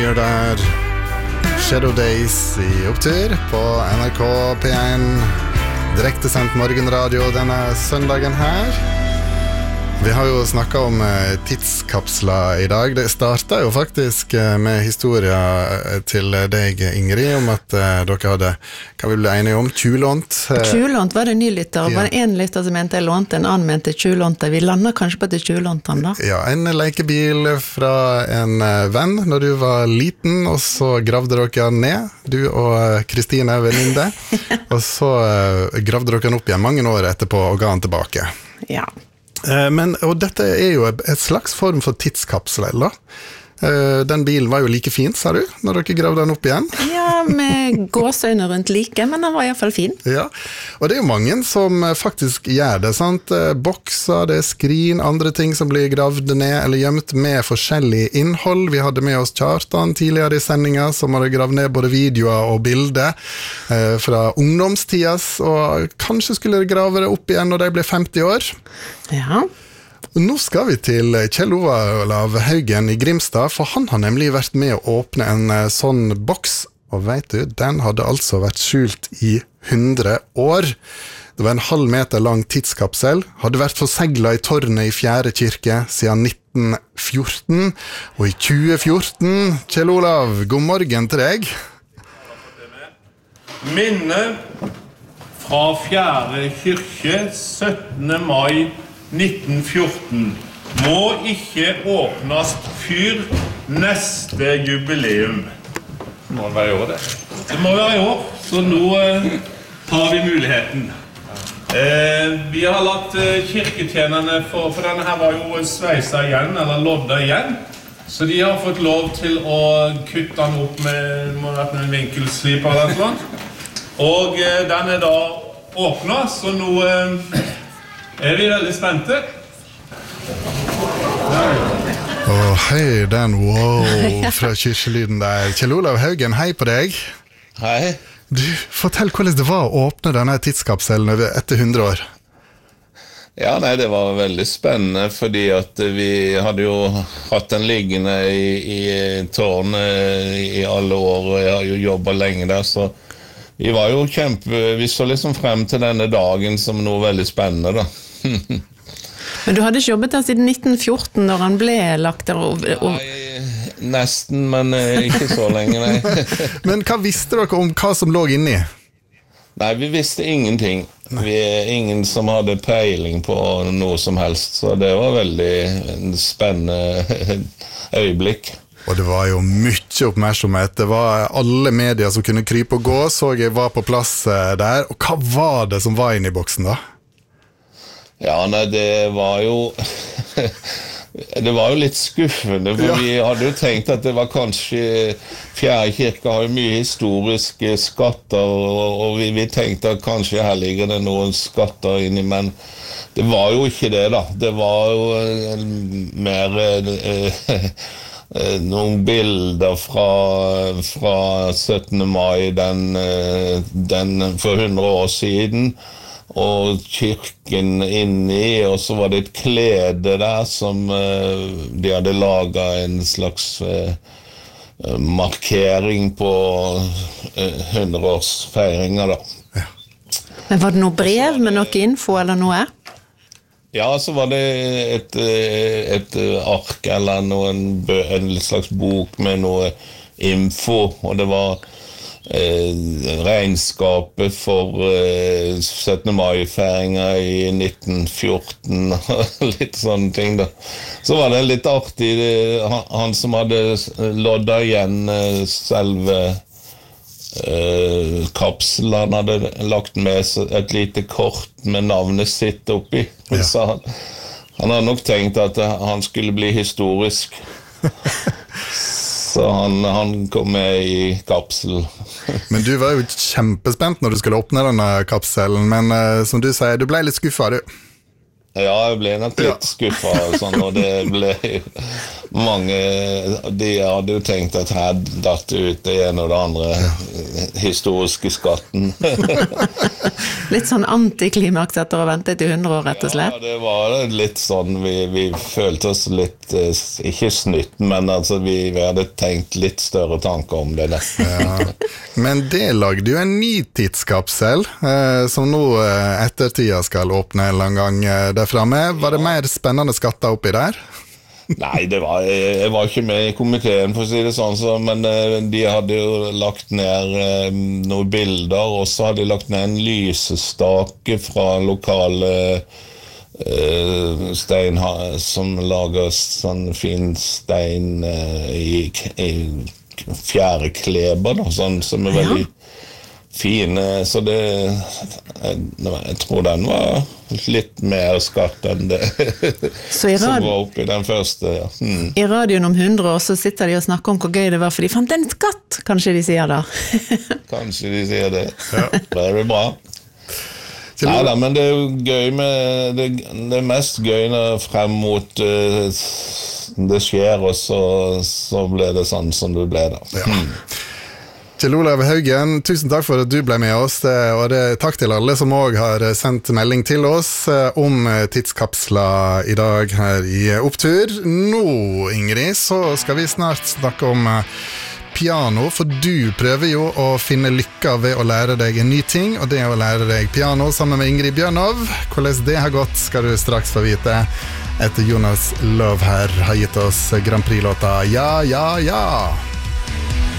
Junior der. Shadow Days I opptur på NRK P1. Direktesendt morgenradio denne søndagen her. Vi har jo snakket om tidskapsler I dag. Det startet jo faktisk med historien til deg, Ingrid, om at dere hadde, hva vi ble enige om, tjuvlånt. Tjuvlånt var det nylytter, var det en lytter som mente jeg lånte, en annen mente tjuvlånte. Vi lander kanskje på at det tjuvlånte han da? Ja, en lekebil fra en venn når du var liten, og så gravde dere ned, du og Kristine Velinde, og så gravde dere opp igjen mange år etterpå og ga han tilbake. Ja. Og dette jo et slags form for tidskapsel, da. Den bilen var jo like fin, sa du, når dere gravde den opp igjen. Ja, med gåsøyne rundt like, men den var I hvert fall fin. Ja, og det jo mange som faktisk gjør det, sant? Bokser, det skrin, andre ting som blir gravd ned eller gjemt med forskjellig innhold. Vi hadde med oss Kjartan tidligere I sendingen, som hadde gravd ned både videoer og bilder fra ungdomstidas, og kanskje skulle de grave det opp igjen når de ble 50 år. Ja. Nå skal vi til Kjell Olav Haugen I Grimstad, for han har nemlig vært med å åpne en sånn boks, og vet du, den hadde altså vært skjult I 100 år. Det var en halv meter lang tidskapsel, hadde vært forseglet I tårnet I Fjerde kirke siden 1914, og I 2014, Kjell Olav, god morgen til deg. Minne fra Fjerde kirke 17. mai 1914 må ikke åpnes før neste jubileum. Det må være I år, det. Det må være I år, så nå har vi muligheten. Vi har latt kirketjenerne, for denne her var jo sveisa igjen, eller lodda igjen, så de har fått lov til å kutte den opp med en vinkelsliper eller noe sånt. Og den da åpnet, så nå vi veldig spente. Hei, den wow fra kyrkjelyden der. Kjell Olav Haugen, hei på deg. Hei. Du, fortell hvordan det var å åpne denne tidskapselen etter 100 år. Ja, nei, det var veldig spennende, fordi at vi hadde jo hatt den liggende I tårnet I alle år, og jeg har jo jobbet lenge der, så vi var jo vi så liksom frem til denne dagen som noe veldig spennende da. Men du hadde ikke jobbet der siden 1914 når han ble lagt der? Nei, nesten, men ikke så lenge, nei. Men hva visste dere om hva som lå inni? Nei, vi visste ingenting. Vi ingen som hadde peiling på noe som helst, så det var veldig en spennende øyeblikk. Og det var jo mye oppmerksomhet. Det var alle medier som kunne krype og gå, så jeg var på plass der. Og hva var det som var inne I boksen da? Ja, nei, det var jo det var jo litt skuffende, for vi hadde jo tenkt at det var kanskje Fjerde kirke har jo mye historiske skatter, og vi tenkte at kanskje her ligger det noen skatter inni, men det var jo ikke det da. Det var jo mer noen bilder fra 17. mai den for 100 år siden, og kirken inni, og så var det et klede der som de hadde laget en slags markering på 100-årsfeiringen da. Ja. Men var det noe brev med noe info eller noe? Ja, så var det et ark eller en slags bok med noe info, og det var regnskapet for 17. mai-feiringen I 1914 og litt sånne ting da. Så var det litt artig, han som hadde loddet igjen selve kapselen, han hadde lagt med et lite kort med navnet sitt oppi, så han hadde nok tenkt at han skulle bli historisk. Så han kom med I kapselen. Men du var jo kjempespent når du skulle åpne denne kapselen, men som du sier, du ble litt skuffet, du. Ja, jeg ble nok litt skuffet, og sånn, og det ble mange, de hadde jo tenkt at her datt det ut det ene og det andre historiske skatten. Litt sånn antiklimaks etter å vente til 100 år, rett og slett. Ja, det var litt sånn, vi følte oss litt, ikke snytt, men altså vi hadde tenkt litt større tanker om det. Ja. Men det lagde jo en ny tidskapsel, som nå ettertida skal åpne en lang gang der fremme. Var det mer spennende skatter oppi der? Nei, jeg var ikke med i komiteen, for å si det sånn, men de hadde jo lagt ned noen bilder, og så hadde de lagt ned en lysestake fra lokale stein, som lager sånn fin stein i fjærekleber, sånn, som veldig fine, så jeg tror den var litt mer skatt enn det som var oppi den første. Ja. I radioen om 100 år så sitter de og snakker om hvor gøy det var, for de fant en skatt, kanskje de sier da. Kanskje de sier det. Det er bra. Neida, men det er jo gøy med det mest gøy når frem mot det skjer, og så ble det sånn som det ble da. Ja. Kjell Olav Haugen, tusen takk for at du ble med oss, og takk til alle som også har sendt melding til oss om tidskapsler i dag her i Opptur. Nå, Ingrid, så skal vi snart snakke om piano, for du prøver jo å finne lykka ved å lære deg en ny ting, og det er å lære deg piano sammen med Ingrid Bjørnov. Hvordan det har gått skal du straks få vite etter Jonas Love her har gitt oss Grand Prix-låta Ja, ja, ja.